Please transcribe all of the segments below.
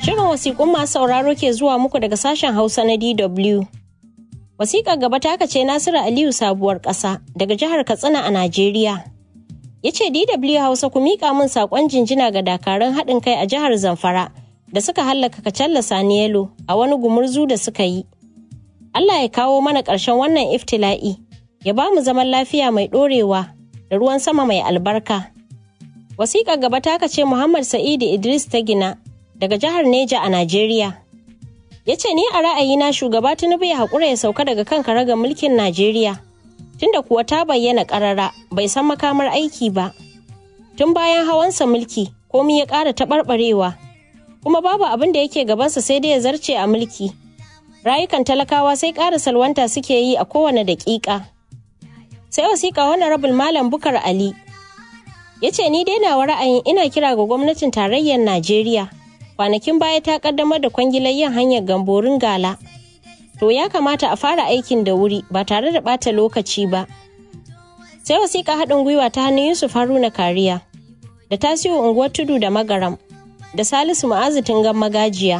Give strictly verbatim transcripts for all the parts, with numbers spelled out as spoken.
Shirin wasiƙun masu sauraro ke zuwa muku daga sashen Hausa na D W. Wasiƙar gaba ta ce Nasiru Aliyu Sabuwar Ƙasa daga jihar Katsina a Najeriya. Ya ce D W Hausa ku miƙa min saƙon jinjina ga dakarun haɗin kai a jihar Zamfara da suka hallaka Kacalla Saniyelo a wani gumurzu da suka yi. Allah ya kawo mana ƙarshen wannan iftila'i, ya ba mu zaman lafiya mai ɗorewa da ruwan sama mai albarka. Wasiƙar gaba ta ce Muhammad Sa'idu Idris Tagina daga jihar Neja a Najeriya. Ya ce ni a ra'ayina shugaba Tinubu ya haƙura ya sauka daga kan karagar mulkin Najeriya, tunda kuwa ta bayyana ƙarara bai san makamar aiki ba. Tun bayan hawansa mulki, komai ya ƙara taɓarɓarewa, kuma babu abin da yake gabansa sai dai ya zarce a mulki. Rayukan talakawa sai ƙara salwanta suke yi a kowane daƙiƙa. Sai wasiƙa Honorable Malam Bukar Ali. Ya ce ni dai nawa ra'ayin ina kira ga gwamnatin tarayyar Najeriya. Kwanakin baya ta kaddamar da kwangilar yin hanyar Gamborin Gala. To ya kamata a fara aikin da wuri ba tare da ɓata lokaci ba. Sai wasiƙa haɗin gwiwa ta hannun Yusuf Haruna Kariya da Tasiu Unguwar Tudu da Magaram da Salisu Mu'azu Tungan Magajiya.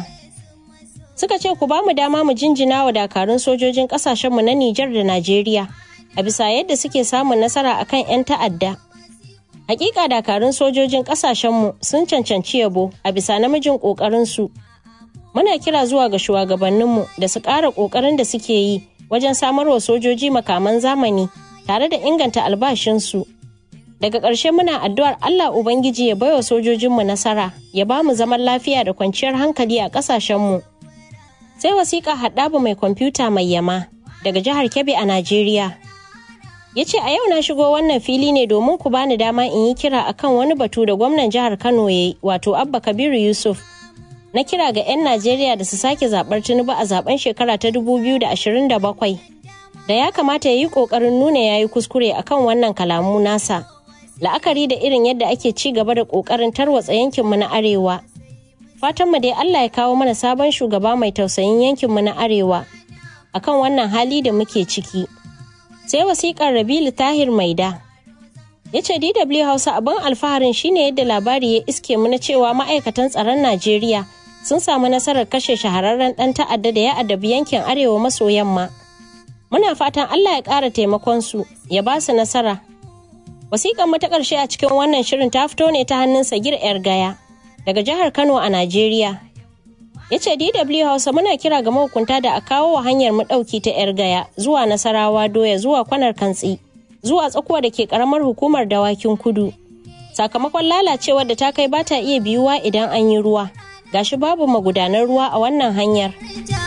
Suka ce ku ba mu dama mu jinjina wa dakarun sojojin ƙasashenmu na Nijar da Najeriya a bisa yadda suke samun nasara akan 'yan ta'adda. Hakika dakarun sojojin kasashenmu sun cancanci yabo a bisa namijin ƙoƙarinsu. Muna kira zuwa ga shugabanninmu da su ƙara ƙoƙarin da suke yi wajen samarwa sojoji makaman zamani tare da inganta albashinsu. Daga ƙarshe muna addu'ar Allah Ubangiji ya baiwa sojojinmu nasara, ya ba mu zaman lafiya da kwanciyar hankali a ƙasashenmu. Sai wasiƙa Haɗabu mai kwamfuta mai yama daga jihar Kebbi a Najeriya. Ya ce a yau na shigo wannan fili ne domin ku bani dama in yi kira akan wani batu da gwamnan jihar Kano ya yi, wato Abba Kabiru Yusuf. Na kira ga 'yan Najeriya da su sake zaɓar Tinubu a zaben shekara ta dubu biyu da ashirin da bakwai. Da ya kamata ya yi ƙoƙarin nuna ya yi kuskure akan wannan kalamu nasa. La'akari da irin yadda ake ci gaba da ƙoƙarin tarwatsa yankinmu na Arewa. Fatanmu dai Allah ya kawo mana sabon shugaba mai tausayin yankinmu na Arewa akan wannan hali da muke ciki. Sai wasiƙar Rabilu Tahir Maida. Ya ce D W Hausa abin alfaharin shine yadda labari ya iske mu na cewa ma'aikatan tsaron Najeriya sun samu nasarar kashe shahararren ɗan ta'adda da ya addabi yankin Arewa maso yamma. Muna fatan Allah ya ƙara taimakon su, ya ba su nasara. Wasiƙar mu ta ƙarshe a cikin wannan shirin ta fito ne ta hannun Sagir Yar Gaya daga jihar Kano a Najeriya. Ya ce D W Hausa muna kira ga mahukunta da a kawo wa hanyar mu ɗauki ta 'yar gaya zuwa Nasarawa Doya zuwa Kwanar Kantsi zuwa Tsakuwa da ke ƙaramar hukumar Dawakin Kudu. Sakamakon lalacewar da ta kai ba ta iya biyuwa idan an yi ruwa. Gashi babu magudanan ruwa a wannan hanyar.